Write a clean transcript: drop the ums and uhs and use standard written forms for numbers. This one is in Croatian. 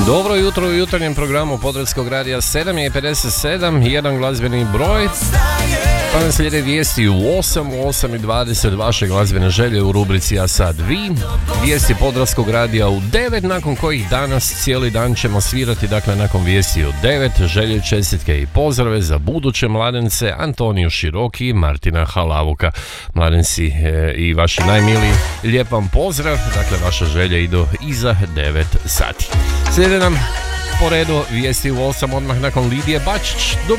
Dobro jutro u jutarnjem programu Podravskog radija. 7:57, jedan glazbeni broj. Pa nam slijede vijesti u 8:20 vaše glazbene želje u rubrici A sad vi. Vijesti Podravskog radija u 9, nakon kojih danas cijeli dan ćemo svirati, dakle nakon vijesti u 9, želje, čestitke i pozdrave za buduće mladence Antoniju Široki i Martina Halavuka. Mladenci i vaši najmiliji, lijep vam pozdrav, dakle vaše želje idu iza 9 sati. Slijede nam po redu vijesti u 8 odmah nakon Lidije Bačić.